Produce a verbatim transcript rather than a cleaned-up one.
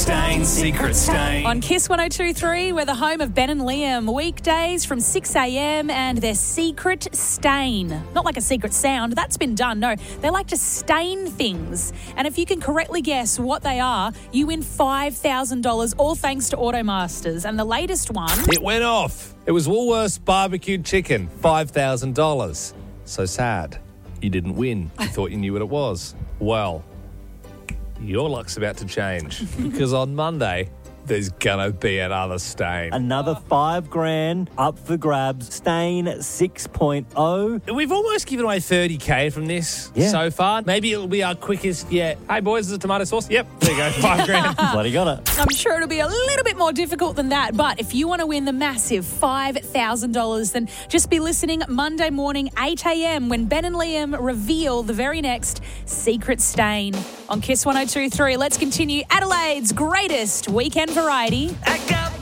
Stain, secret stain. On Kiss one oh two point three, we're the home of Ben and Liam. Weekdays from six a.m. and their secret stain. Not like a secret sound. That's been done. No, they like to stain things. And if you can correctly guess what they are, you win five thousand dollars, all thanks to Automasters. And the latest one... It went off. It was Woolworths barbecued chicken, five thousand dollars. So sad. You didn't win. You thought you knew what it was. Well, your luck's about to change because on Monday, there's going to be another stain. Another five grand up for grabs. Stain six point oh. We've almost given away thirty K from this Yeah. so far. Maybe it'll be our quickest yet. Hey, boys, is it tomato sauce? Yep. There you go. Five grand. Bloody got it. I'm sure it'll be a little bit more difficult than that, but if you want to win the massive five thousand dollars, then just be listening Monday morning, eight a.m, when Ben and Liam reveal the very next secret stain. On Kiss one oh two point three, let's continue Adelaide's greatest weekend variety. I got